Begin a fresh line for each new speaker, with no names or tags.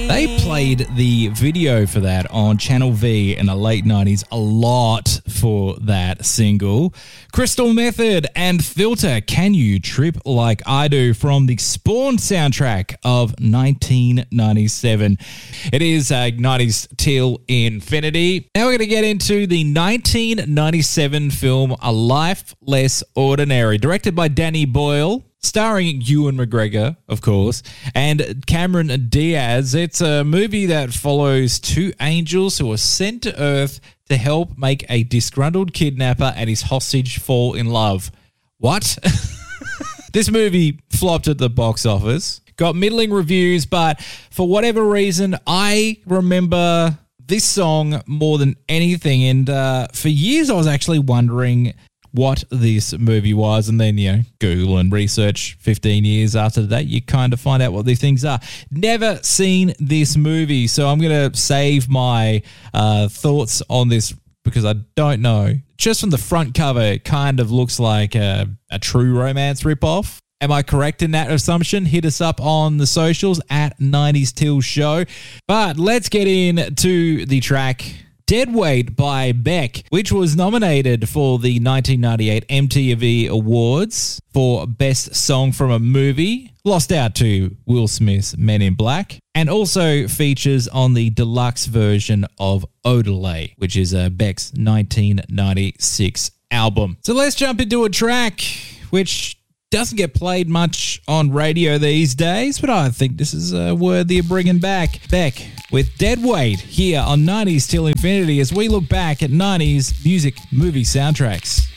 They played the video for that on Channel V in the late 90s a lot for that single. Crystal Method and Filter, Can You Trip Like I Do, from the Spawn soundtrack of 1997. It is 90s till infinity. Now we're going to get into the 1997 film A Life Less Ordinary, directed by Danny Boyle, starring Ewan McGregor, of course, and Cameron Diaz. It's a movie that follows two angels who are sent to Earth to help make a disgruntled kidnapper and his hostage fall in love. What? This movie flopped at the box office, got middling reviews, but for whatever reason, I remember this song more than anything. And for years, I was actually wondering what this movie was, and then, Google and research 15 years after that, you kind of find out what these things are. Never seen this movie, so I'm going to save my thoughts on this because I don't know. Just from the front cover, it kind of looks like a True Romance ripoff. Am I correct in that assumption? Hit us up on the socials at 90s Till Show. But let's get into the track Dead Weight by Beck, which was nominated for the 1998 MTV Awards for Best Song from a Movie, lost out to Will Smith's Men in Black, and also features on the deluxe version of Odelay, which is Beck's 1996 album. So let's jump into a track which doesn't get played much on radio these days, but I think this is worthy of bringing back. Beck with Dead Weight here on 90s Till Infinity as we look back at 90s music movie soundtracks.